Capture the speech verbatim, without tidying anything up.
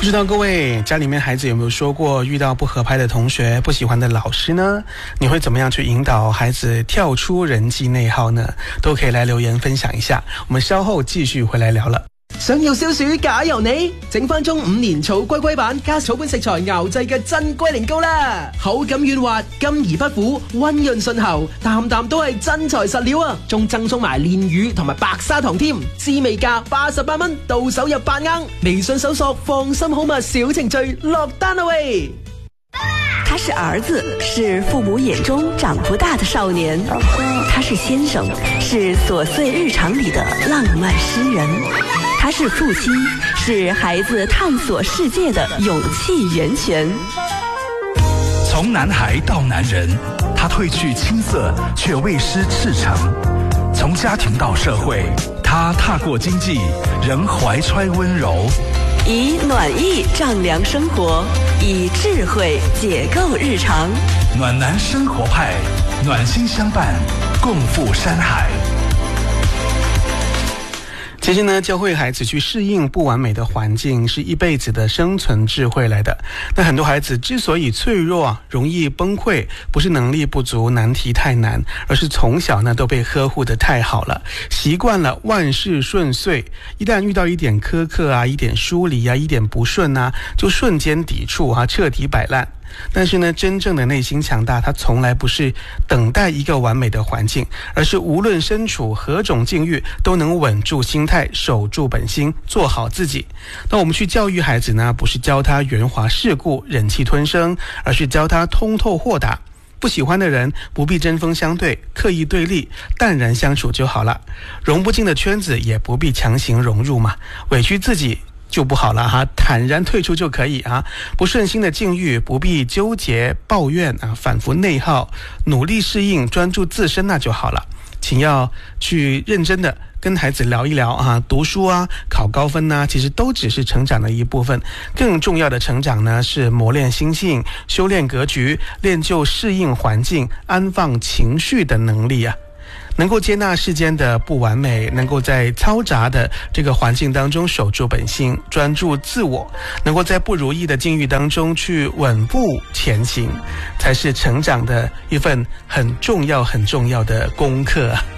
不知道各位家里面孩子有没有说过，遇到不合拍的同学、不喜欢的老师呢？你会怎么样去引导孩子跳出人际內耗呢？都可以來留言分享一下。我們稍後繼續回來聊了。 想要消暑假由你，整翻中五年草龜龜版加草本食材熬製嘅真龜苓膏啦，口感軟滑，甘而不苦，溫潤順喉，啖啖都係真材實料啊！仲贈送埋煉乳同埋白砂糖添，滋味價八十八蚊，到手入八盎。微信搜索放心好物小程序落單啦喂！ 他是兒子，是父母眼中長不大的少年；他是先生，是瑣碎日常裡的浪漫詩人；他是父親，是孩子探索世界的勇氣源泉。 從男孩到男人，他褪去青澀，卻未失赤誠；從家庭到社會，他踏過經濟，仍懷揣溫柔。 以暖意丈量生活，以智慧解構日常。 暖男生活派，暖心相伴，共赴山海。 其实呢，教会孩子去适应不完美的环境，是一辈子的生存智慧来的。那很多孩子之所以脆弱啊，容易崩溃，不是能力不足，难题太难，而是从小呢都被呵护得太好了，习惯了万事顺遂，一旦遇到一点苛刻啊，一点疏离啊，一点不顺啊，就瞬间抵触啊，彻底摆烂。但是呢，真正的内心强大，它从来不是等待一个完美的环境，而是无论身处何种境遇，都能稳住心态，守住本心，做好自己。那我们去教育孩子呢，不是教他圆滑世故、忍气吞声，而是教他通透豁达。不喜欢的人不必针锋相对，刻意对立，淡然相处就好了。融不进的圈子也不必强行融入嘛，委屈自己就不好了哈，坦然退出就可以啊。不顺心的境遇不必纠结抱怨啊，反复内耗，努力适应，专注自身那就好了。请要去认真的跟孩子聊一聊啊，读书啊，考高分啊，其实都只是成长的一部分。更重要的成长呢，是磨练心性，修炼格局，练就适应环境、安放情绪的能力啊。能够接纳世间的不完美，能够在嘈杂的这个环境当中守住本心，专注自我，能够在不如意的境遇当中去稳步前行，才是成长的一份很重要很重要的功课啊。